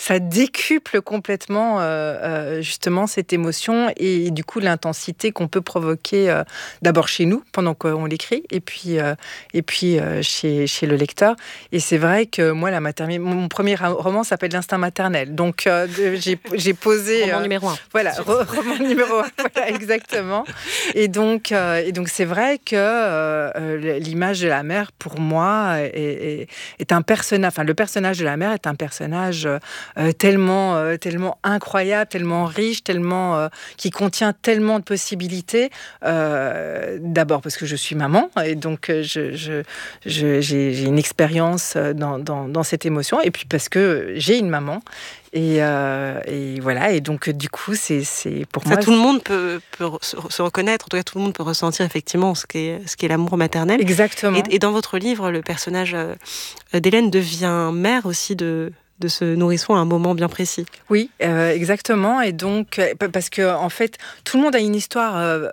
ça décuple complètement justement cette émotion et du coup l'intensité qu'on peut provoquer d'abord chez nous pendant qu'on l'écrit et puis chez le lecteur. Et c'est vrai que moi mon premier roman s'appelle L'instinct maternel. Donc j'ai posé roman numéro 1. Voilà, roman numéro 1. Voilà, exactement. Et donc c'est vrai que l'image de la mère pour moi est un personnage. Enfin, le personnage de la mère est un personnage tellement incroyable, tellement riche, tellement qui contient tellement de possibilités. D'abord parce que je suis maman et donc j'ai une expérience dans cette émotion, et puis parce que j'ai une maman. Et voilà, et donc du coup c'est pour moi tout le monde peut se reconnaître, en tout cas tout le monde peut ressentir effectivement ce qu'est l'amour maternel. Exactement. Et dans votre livre, le personnage d'Hélène devient mère aussi de ce nourrisson à un moment bien précis. Oui, exactement. Et donc, parce que en fait, tout le monde a une histoire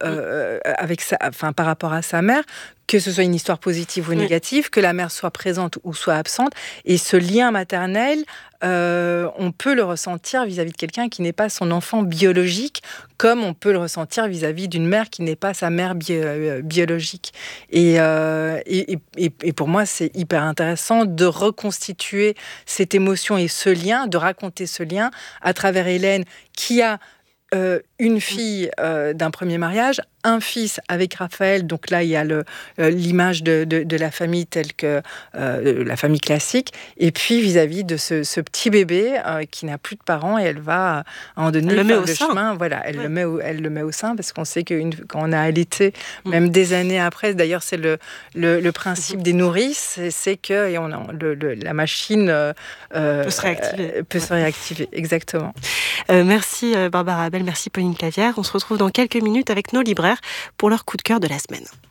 par rapport à sa mère, que ce soit une histoire positive ou négative, que la mère soit présente ou soit absente. Et ce lien maternel, on peut le ressentir vis-à-vis de quelqu'un qui n'est pas son enfant biologique, comme on peut le ressentir vis-à-vis d'une mère qui n'est pas sa mère biologique. Et pour moi, c'est hyper intéressant de reconstituer cette émotion et ce lien, de raconter ce lien à travers Hélène, qui a une fille d'un premier mariage, un fils avec Raphaël. Donc là, il y a l'image de la famille telle que la famille classique. Et puis vis-à-vis de ce petit bébé qui n'a plus de parents, et elle va à un moment donné faire le chemin. Voilà, elle le met au sein, parce qu'on sait que quand on a allaité, même des années après, d'ailleurs c'est le principe des nourrices, c'est que la machine peut se réactiver. Exactement. Merci Barbara Abel, merci Pauline Clavière. On se retrouve dans quelques minutes avec nos libraires pour leur coup de cœur de la semaine.